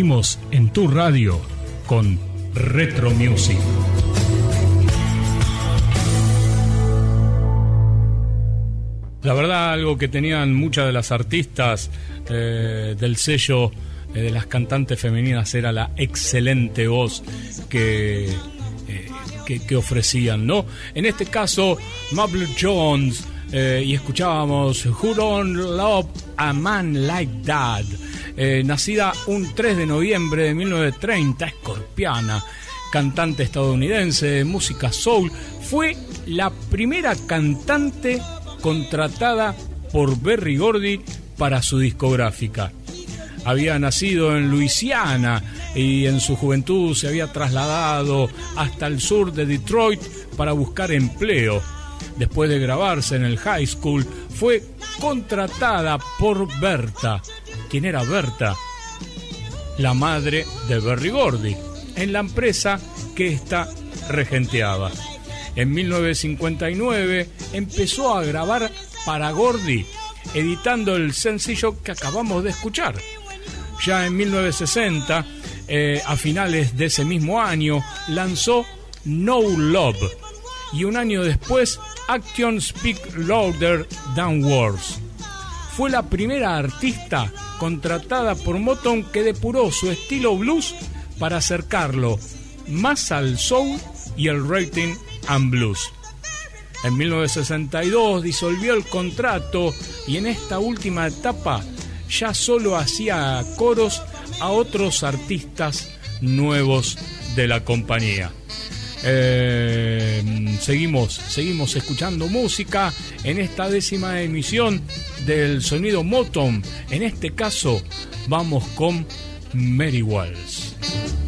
Seguimos en tu radio con Retro Music. La verdad, algo que tenían muchas de las artistas del sello de las cantantes femeninas era la excelente voz que ofrecían, ¿no? En este caso, Mabel Jones, y escuchábamos Who Don't Love a Man Like That, nacida un 3 de noviembre de 1930, escorpiana, cantante estadounidense de música soul, fue la primera cantante contratada por Berry Gordy para su discográfica. Había nacido en Luisiana y en su juventud se había trasladado hasta el sur de Detroit para buscar empleo. Después de grabarse en el high school, fue contratada por Bertha. ¿Quién era Bertha? La madre de Berry Gordy, en la empresa que ésta regenteaba. En 1959 empezó a grabar para Gordy, editando el sencillo que acabamos de escuchar. Ya en 1960, a finales de ese mismo año, lanzó No Love. Y un año después, Actions Speak Louder Than Words. Fue la primera artista contratada por Motown que depuró su estilo blues para acercarlo más al soul y el rhythm and blues. En 1962 disolvió el contrato y en esta última etapa ya solo hacía coros a otros artistas nuevos de la compañía. Seguimos escuchando música en esta 10ª emisión del Sonido Motown. En este caso vamos con Mary Wells.